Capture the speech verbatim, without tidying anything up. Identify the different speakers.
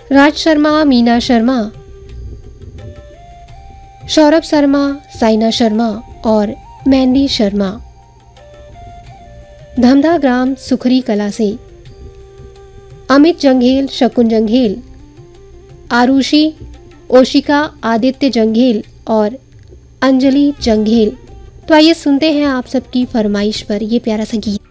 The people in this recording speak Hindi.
Speaker 1: राज शर्मा, मीना शर्मा, सौरभ शर्मा, साइना शर्मा और मैंडी शर्मा। धमधा ग्राम सुखरी कला से अमित जंघेल, शकुन जंघेल, आरुषि, ओशिका, आदित्य जंघेल और अंजलि जंघेल। तो आइए सुनते हैं आप सबकी फरमाइश पर ये प्यारा सा गीत।